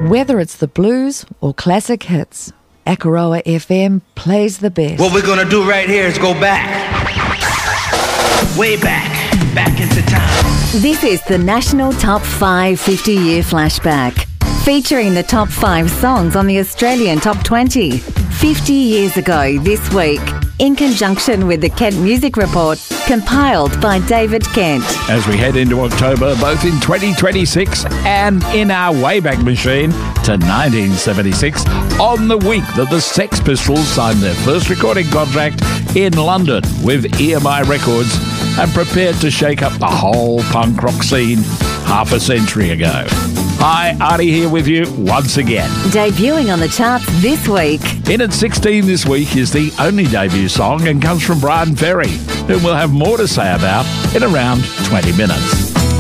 Whether it's the blues or classic hits, Akaroa FM plays the best. What we're gonna do right here is go back. Way back. Back into time. This is the National Top 5 50-year flashback, featuring the top 5 songs on the Australian Top 20. 50 years ago this week, in conjunction with the Kent Music Report, compiled by David Kent. As we head into October, both in 2026 and in our Wayback Machine to 1976, on the week that the Sex Pistols signed their first recording contract in London with EMI Records and prepared to shake up the whole punk rock scene half a century ago. Hi, Artie here with you once again. Debuting on the charts this week. In at 16 this week is the only debut song and comes from Brian Ferry, whom we'll have more to say about in around 20 minutes.